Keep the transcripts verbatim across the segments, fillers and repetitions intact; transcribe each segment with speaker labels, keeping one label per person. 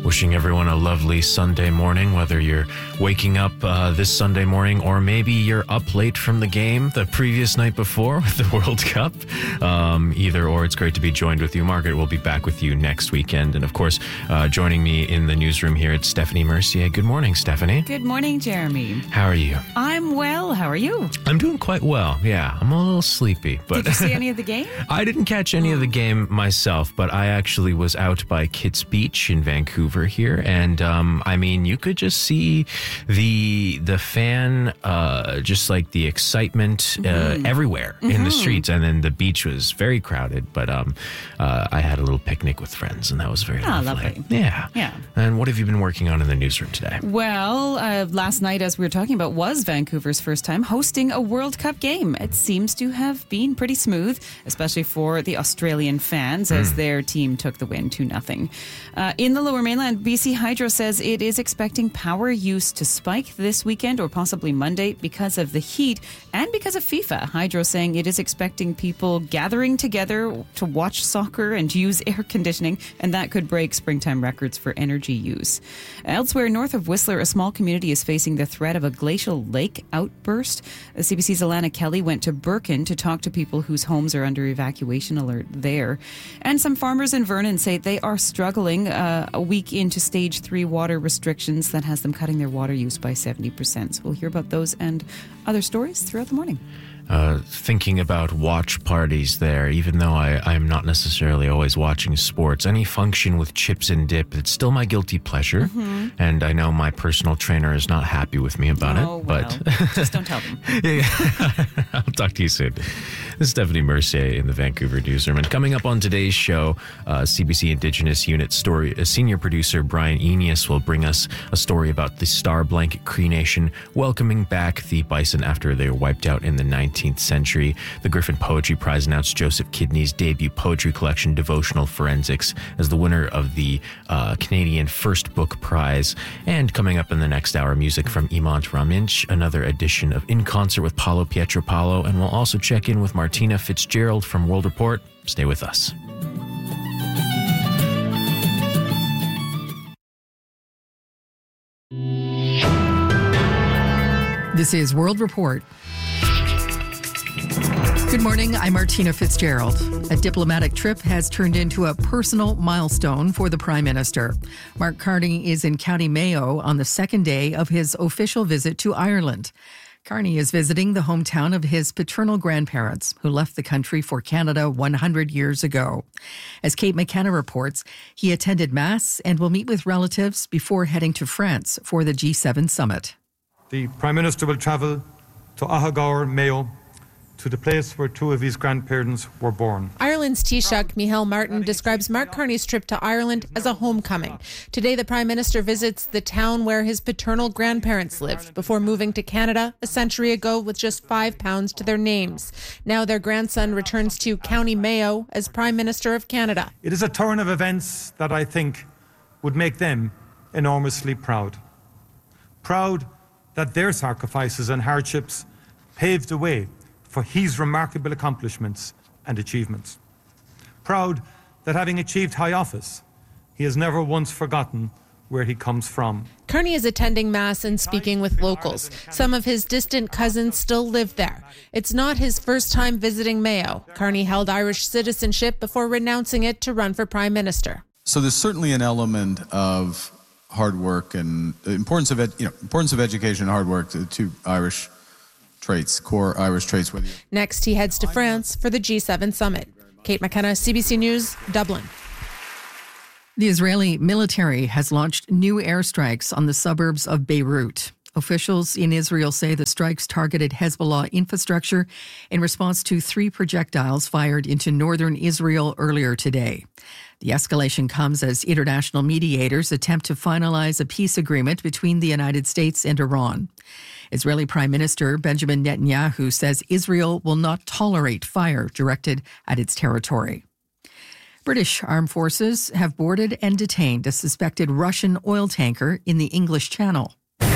Speaker 1: Wishing everyone a lovely Sunday morning, whether you're waking up uh, this Sunday morning or maybe you're up late from the game the previous night before with the World Cup. Um, either or, it's great to be joined with you. Margaret will be back with you next weekend. And of course, uh, joining me in the newsroom here, it's Stephanie Mercier. Good morning, Stephanie.
Speaker 2: Good morning, Jeremy.
Speaker 1: How are you?
Speaker 2: I'm well. How are you?
Speaker 1: I'm doing quite well. Yeah, I'm a little sleepy. But
Speaker 2: Did you see any of the game?
Speaker 1: I didn't catch any of the game myself, but I actually was out by Kitts Beach in Vancouver here, and um, I mean, you could just see the the fan, uh, just like the excitement uh, mm-hmm. everywhere mm-hmm. in the streets, and then the beach was very crowded. But um, uh, I had a little picnic with friends, and that was very
Speaker 2: oh,
Speaker 1: lovely.
Speaker 2: lovely.
Speaker 1: Yeah,
Speaker 2: yeah.
Speaker 1: And what have you been working on in the newsroom today?
Speaker 2: Well, uh, last night, as we were talking about, was Vancouver's first time hosting a World Cup game. It seems to have been pretty smooth, especially for the Australian fans, as mm. their team took the win two nothing. Uh, in the Lower Mainland, B C Hydro says it is expecting power use to spike this weekend or possibly Monday because of the heat and because of FIFA. Hydro saying it is expecting people gathering together to watch soccer and use air conditioning, and that could break springtime records for energy use. Elsewhere, north of Whistler, a small community is facing the threat of a glacial lake outburst. C B C's Alana Kelly went to Birkin to talk to people whose homes are under evacuation alert there. And some farmers in Vernon say they are struggling uh, a week into stage three water restrictions that has them cutting their water use by seventy percent. So we'll hear about those and other stories throughout the morning.
Speaker 1: Uh, thinking about watch parties there, even though I, I'm not necessarily always watching sports, any function with chips and dip, it's still my guilty pleasure. Mm-hmm. And I know my personal trainer is not happy with me about
Speaker 2: oh,
Speaker 1: it.
Speaker 2: Well.
Speaker 1: But
Speaker 2: Just don't tell them.
Speaker 1: Yeah. I'll talk to you soon. This is Stephanie Mercier in the Vancouver newsroom. And coming up on today's show, uh, C B C Indigenous Unit story, uh, senior producer Brian Enius will bring us a story about the Star Blanket Cree Nation welcoming back the bison after they were wiped out in the nineteenth century. The Griffin Poetry Prize announced Joseph Kidney's debut poetry collection, Devotional Forensics, as the winner of the uh, Canadian First Book Prize. And coming up in the next hour, music from Imant Raminch, another edition of In Concert with Paulo Pietropalo, and we'll also check in with Martina Fitzgerald from World Report. Stay with us.
Speaker 3: This is World Report. Good morning, I'm Martina Fitzgerald. A diplomatic trip has turned into a personal milestone for the Prime Minister. Mark Carney is in County Mayo on the second day of his official visit to Ireland. Carney is visiting the hometown of his paternal grandparents, who left the country for Canada one hundred years ago. As Kate McKenna reports, he attended Mass and will meet with relatives before heading to France for the G seven summit.
Speaker 4: The Prime Minister will travel to Ahagour, Mayo, to the place where two of his grandparents were born.
Speaker 5: Ireland's Taoiseach, Micheál Martin, describes Mark Carney's trip to Ireland as a homecoming. Today, the Prime Minister visits the town where his paternal grandparents lived before moving to Canada a century ago with just five pounds to their names. Now their grandson returns to County Mayo as Prime Minister of Canada.
Speaker 4: It is a turn of events that I think would make them enormously proud. Proud that their sacrifices and hardships paved the way for his remarkable accomplishments and achievements. Proud that having achieved high office, he has never once forgotten where he comes from.
Speaker 5: Carney is attending Mass and speaking with locals. Some of his distant cousins still live there. It's not his first time visiting Mayo. Carney held Irish citizenship before renouncing it to run for Prime Minister.
Speaker 6: So there's certainly an element of hard work and the importance of ed, you know, importance of education and hard work to, to Irish traits, core Irish traits.
Speaker 5: Next, he heads to France for the G seven summit. Kate McKenna, C B C News, Dublin.
Speaker 3: The Israeli military has launched new airstrikes on the suburbs of Beirut. Officials in Israel say the strikes targeted Hezbollah infrastructure in response to three projectiles fired into northern Israel earlier today. The escalation comes as international mediators attempt to finalize a peace agreement between the United States and Iran. Israeli Prime Minister Benjamin Netanyahu says Israel will not tolerate fire directed at its territory. British armed forces have boarded and detained a suspected Russian oil tanker in the English Channel.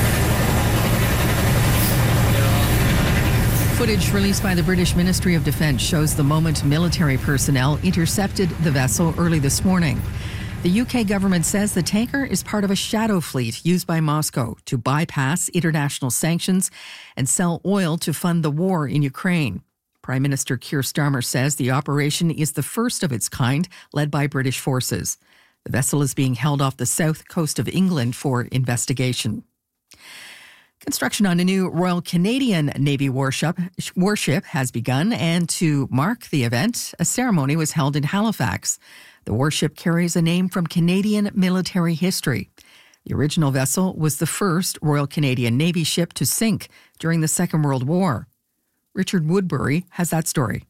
Speaker 3: Footage released by the British Ministry of Defence shows the moment military personnel intercepted the vessel early this morning. The U K government says the tanker is part of a shadow fleet used by Moscow to bypass international sanctions and sell oil to fund the war in Ukraine. Prime Minister Keir Starmer says the operation is the first of its kind, led by British forces. The vessel is being held off the south coast of England for investigation. Construction on a new Royal Canadian Navy warship, warship has begun, and to mark the event, a ceremony was held in Halifax. The warship carries a name from Canadian military history. The original vessel was the first Royal Canadian Navy ship to sink during the Second World War. Richard Woodbury has that story.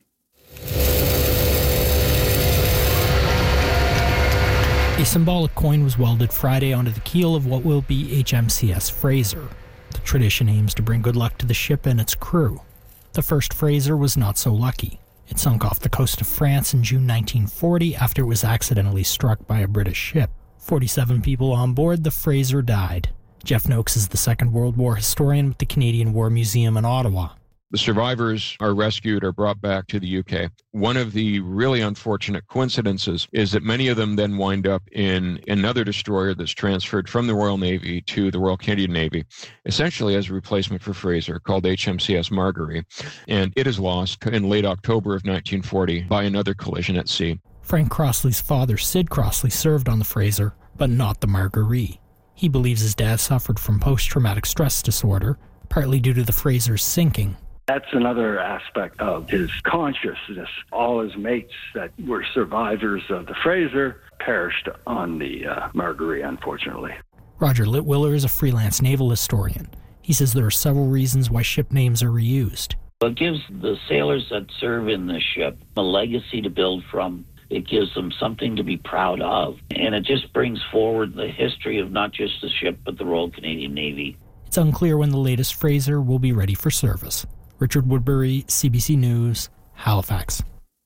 Speaker 7: A symbolic coin was welded Friday onto the keel of what will be H M C S Fraser. The tradition aims to bring good luck to the ship and its crew. The first Fraser was not so lucky. It sunk off the coast of France in June nineteen forty after it was accidentally struck by a British ship. forty-seven people on board the Fraser died. Jeff Noakes is the Second World War historian with the Canadian War Museum in Ottawa.
Speaker 8: The survivors are rescued or brought back to the U K. One of the really unfortunate coincidences is that many of them then wind up in another destroyer that's transferred from the Royal Navy to the Royal Canadian Navy, essentially as a replacement for Fraser, called H M C S Margaree. And it is lost in late October of nineteen forty by another collision at sea.
Speaker 7: Frank Crossley's father, Sid Crossley, served on the Fraser, but not the Margaree. He believes his dad suffered from post-traumatic stress disorder, partly due to the Fraser's sinking.
Speaker 9: That's another aspect of his consciousness. All his mates that were survivors of the Fraser perished on the uh, Margaree, unfortunately.
Speaker 7: Roger Litwiller is a freelance naval historian. He says there are several reasons why ship names are reused.
Speaker 10: It gives the sailors that serve in the ship a legacy to build from. It gives them something to be proud of. And it just brings forward the history of not just the ship, but the Royal Canadian Navy.
Speaker 7: It's unclear when the latest Fraser will be ready for service. Richard Woodbury, C B C News, Halifax.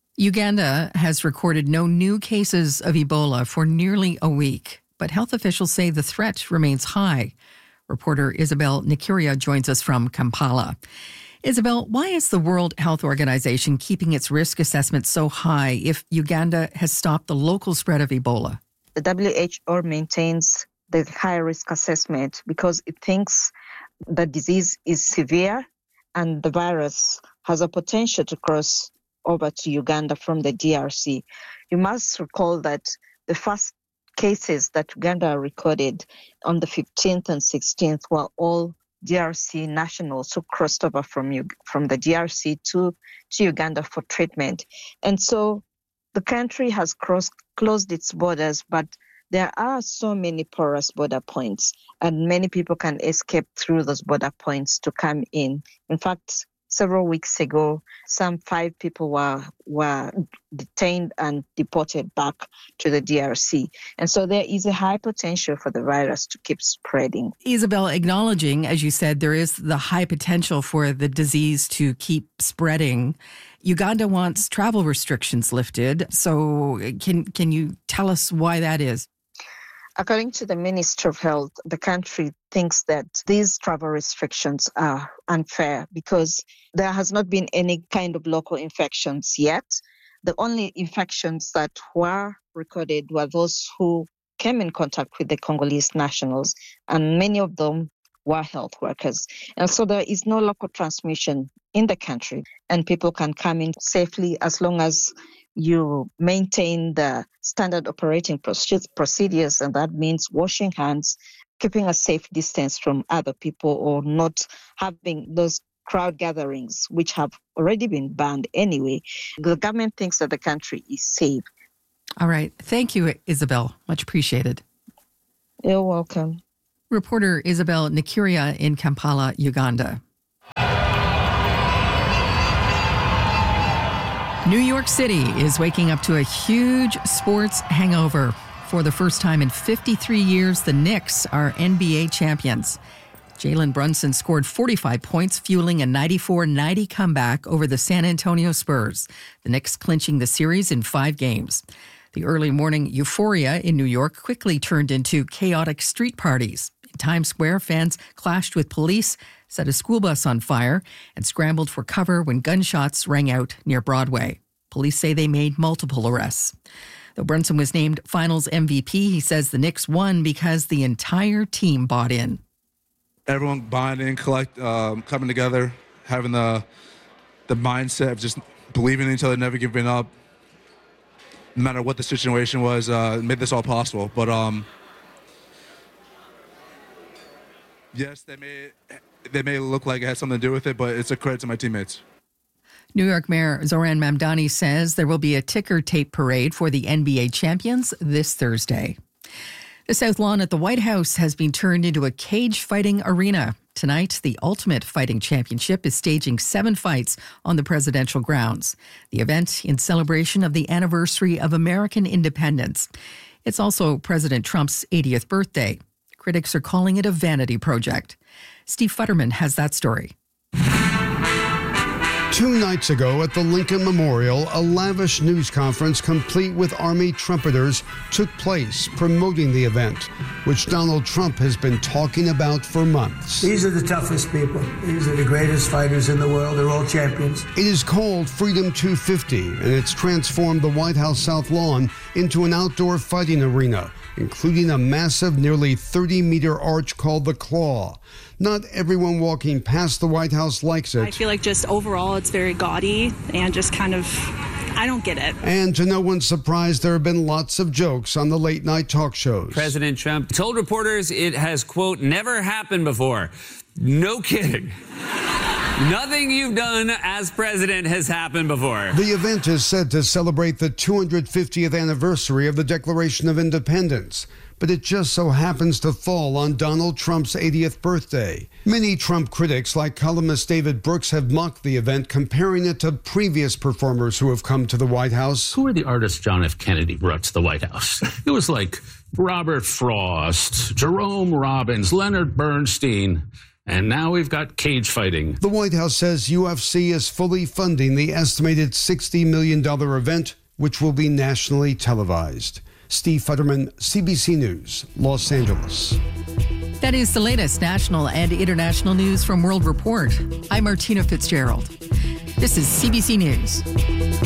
Speaker 3: Uganda has recorded no new cases of Ebola for nearly a week, but health officials say the threat remains high. Reporter Isabel Nikuria joins us from Kampala. Isabel, why is the World Health Organization keeping its risk assessment so high if Uganda has stopped the local spread of Ebola?
Speaker 11: The W H O maintains the high risk assessment because it thinks the disease is severe and the virus has a potential to cross over to Uganda from the D R C. You must recall that the first cases that Uganda recorded on the fifteenth and sixteenth were all D R C nationals who crossed over from from the D R C to, to Uganda for treatment. And so the country has crossed, closed its borders, but there are so many porous border points, and many people can escape through those border points to come in. In fact, several weeks ago, some five people were were detained and deported back to the D R C. And so there is a high potential for the virus to keep spreading.
Speaker 3: Isabel, acknowledging, as you said, there is the high potential for the disease to keep spreading. Uganda wants travel restrictions lifted. So can can you tell us why that is?
Speaker 11: According to the Ministry of Health, the country thinks that these travel restrictions are unfair because there has not been any kind of local infections yet. The only infections that were recorded were those who came in contact with the Congolese nationals, and many of them were health workers. And so there is no local transmission in the country, and people can come in safely as long as you maintain the standard operating procedures, and that means washing hands, keeping a safe distance from other people, or not having those crowd gatherings, which have already been banned anyway. The government thinks that the country is safe.
Speaker 3: All right. Thank you, Isabel. Much appreciated.
Speaker 11: You're welcome.
Speaker 3: Reporter Isabel Nikuria in Kampala, Uganda. New York City is waking up to a huge sports hangover. For the first time in fifty-three years, the Knicks are N B A champions. Jalen Brunson scored forty-five points, fueling a ninety-four ninety comeback over the San Antonio Spurs, the Knicks clinching the series in five games. The early morning euphoria in New York quickly turned into chaotic street parties. In Times Square, fans clashed with police, set a school bus on fire, and scrambled for cover when gunshots rang out near Broadway. Police say they made multiple arrests. Though Brunson was named Finals M V P, he says the Knicks won because the entire team bought in.
Speaker 12: Everyone buying in, collect, um, coming together, having the the mindset of just believing in each other, never giving up. No matter what the situation was, uh, made this all possible. But um, yes, they may they may look like it had something to do with it, but it's a credit to my teammates.
Speaker 3: New York Mayor Zohran Mamdani says there will be a ticker tape parade for the N B A champions this Thursday. The South Lawn at the White House has been turned into a cage fighting arena. Tonight, the Ultimate Fighting Championship is staging seven fights on the presidential grounds. The event in celebration of the anniversary of American independence. It's also President Trump's eightieth birthday. Critics are calling it a vanity project. Steve Futterman has that story.
Speaker 13: Two nights ago at the Lincoln Memorial, a lavish news conference complete with Army trumpeters took place promoting the event, which Donald Trump has been talking about for months.
Speaker 14: These are the toughest people. These are the greatest fighters in the world. They're all champions.
Speaker 13: It is called Freedom two fifty, and it's transformed the White House South Lawn into an outdoor fighting arena, including a massive, nearly thirty-meter arch called the Claw. Not everyone walking past the White House likes it.
Speaker 15: I feel like just overall it's very gaudy and just kind of, I don't get it.
Speaker 13: And to no one's surprise, there have been lots of jokes on the late night talk shows.
Speaker 16: President Trump told reporters it has, quote, never happened before. No kidding. Nothing you've done as president has happened before.
Speaker 13: The event is said to celebrate the two hundred fiftieth anniversary of the Declaration of Independence, but it just so happens to fall on Donald Trump's eightieth birthday. Many Trump critics, like columnist David Brooks, have mocked the event, comparing it to previous performers who have come to the White House.
Speaker 17: Who are the artists John F. Kennedy brought to the White House? It was like Robert Frost, Jerome Robbins, Leonard Bernstein. And now we've got cage fighting.
Speaker 13: The White House says U F C is fully funding the estimated sixty million dollars event, which will be nationally televised. Steve Futterman, C B C News, Los Angeles.
Speaker 3: That is the latest national and international news from World Report. I'm Martina Fitzgerald. This is C B C News.